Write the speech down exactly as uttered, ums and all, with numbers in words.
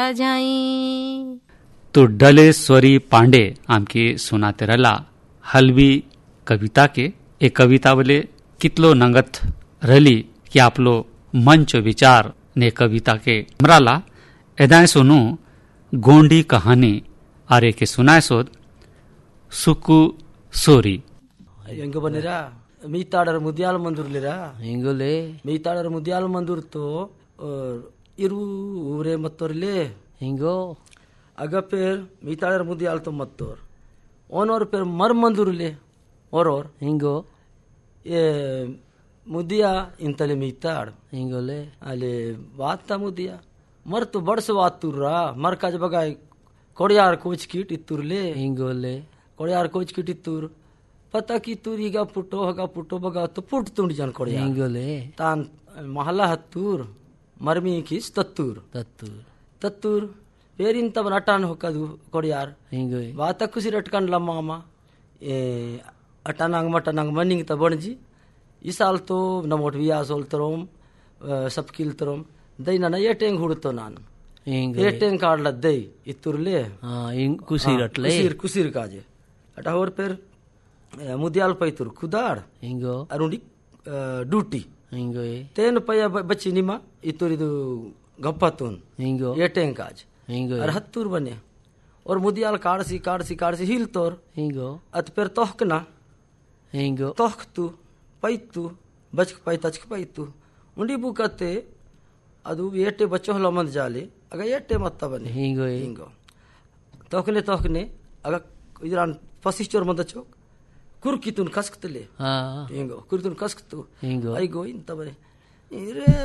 जाई. तो डलेश्वरी पांडे आमके सुनाते रला हलवी कविता के एक कविता बोले कितलो नंगत रली कि आपलो मंच विचार ने कविता के मराला एदाय सुनु गोंडी कहानी आरे के सुनाय सोद सुकु सोरी ಹೆಂಗ ಬನ್ನಿರ ಮೀತಾಡರ ಮುದ್ಯಾಲ ಮಂದೂರ್ಲಿರ ಹಿಂಗೋಲೆ ಮೀತಾಡರ ಮುದ್ಯಾಲ ಮಂದೂರ್ತು ಇರು ಊರೇ ಮತ್ತೋರ್ಲೆ ಹಿಂಗೋ ಅಗ ಪೇರ್ ಮೀತಾಡರ ಮುದ್ಯಾಲ तो ಮತ್ತೋರ್ ಓನೋರ್ ಪೇರ್ ಮರ್ ಮಂದೂರ್ಲೆ ಓರೋರ್ ಹಿಂಗೋ ये ಮುದಿಯಾ ಇಂತಲೆ ಮೀತಾಡ್ ಹಿಂಗೋಲೆ ಅಲ್ಲಿ ವಾತ ಮುದಿಯಾ ಮರ್ तो ಬಡ್ಸ ವಾತುರ ಮರ್ khaja ಬಗಾಯ್ ಕೊಡಿಯಾರ್ coach kit ಇತ್ತುರ್ಲೆ ಹಿಂಗೋಲೆ ಕೊಡಿಯಾರ್ coach kit ಇತ್ತುರ್ पता की तूर ಈಗ ಪುಟ್ಟೋ ಹಗ ಪುಟ್ಟೋ ಬಗ तो पुट ತುಂಡಿ ಜನ ಕೊಡಿ ಹಿಂಗೋಲೆ ತಾನ್ ಮಹಲ್ಲ ಹತ್ತೂರ್ ಮರ್ಮಿ ಕಿಸ್ ತತ್ತೂರ್ ತತ್ತೂರ್ ತತ್ತೂರ್ ಬೇರಿನ್ ತಬ ನಟಾನ್ ಹೊಕ್ಕದು ಕೊಡಿಯಾರ್ ಹಿಂಗೋಯ್ ವಾತ ಕುಸಿ ರಟ್ಕಂಡ್ ಲಮ್ಮ ए अटानांग मटानांग मनिंग त बणजी ಈ ಸಾಲ್ तो ನಮೋಟ್ ವಿಯಾಸ್ ಹೋಲ್ತರೋಮ್ ಸಬ್ಕಿಲ್ ತರೋಮ್ ದೈನ ನ ಏಟೆಂಗ್ ಹುಡುತ್ತೋ ನಾನು ಹಿಂಗೋಯ್ ಏಟೆಂಗ್ ಕಾಡ್ಲ ದೈ ಇತ್ತುರ್ಲೆ ಹಾ ಹಿಂಗ್ ಕುಸಿ ರಟ್ಲೆ ಕುಸಿರ್ ಕುಸಿರ್ ಕಾಜೆ ಅಟ ಹೋರ್ ಪೇರ್ ಮುದ್ಯಾಲ್ ಪೈತುರ್ ಕುದಾಡ್ ಹಿಂಗೋ ಅರುಂಡಿ ಡ್ಯೂಟಿ ಹಿಂಗೋಯ್ ತೇನ್ ಪಯ ಬಚ್ಚಿ ನಿಮ್ಮ ಇತ್ತುರಿದು ಗಪ್ಪತ್ತೂನ್ ಹಿಂಗೋ ಏಟೆಂಗ್ ಕಾಜ್ ಹಿಂಗೋಯ್ ಅರ್ ಹತ್ತೂರ್ ಬನ್ನೆ और मुदियाल काड़सी काड़सी काड़सी हिल तोर ಹಿಂಗೋ अत पेर तोहकना ಹಿಂಗೋ तोहकतु पैतु बचक पै तचक पैतु उंडी बुकते ಅದು ಏಟೆ ಬಚ್ಚೋ ಹೊಲ ಮಂದ ಜಾಲಿ ಅಗ ಏಟೆ ಮತ್ತ ಬನ್ನಿ ಹಿಂಗೋಯ್ ಹಿಂಗೋ ತೋಕನೆ ತೋಕನೆ ಅಗ ಇದ್ರಾನ್ ಫಸಿಸ್ಟೋರ್ ಮಂದ ಚೋಕ್ ಕುರ್ಕಿತುನ್ ಕಸ್ಕತಲೆ ಹಾ ಹಿಂಗೋ ಕುರ್ಕಿತುನ್ ಕಸ್ಕತು ಹಿಂಗೋ ಐಗೋ ಇಂತ ಬರೆ ಇರೆ